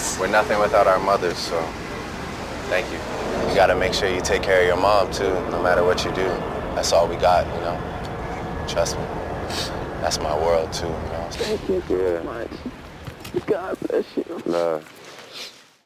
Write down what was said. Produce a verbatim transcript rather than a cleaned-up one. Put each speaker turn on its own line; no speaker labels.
nice.
We're nothing without our mothers, so thank you. You gotta make sure you take care of your mom, too, no matter what you do. That's all we got, you know? Trust me. That's my world, too, you know?
Thank you so much. God bless you.
Love.